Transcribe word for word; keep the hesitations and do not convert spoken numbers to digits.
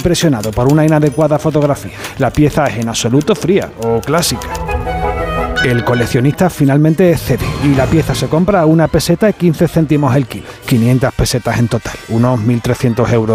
impresionado por una inadecuada fotografía. La pieza es en absoluto fría o clásica. El coleccionista finalmente cede y la pieza se compra a una peseta y quince céntimos el kilo, quinientas pesetas en total, unos mil trescientos euros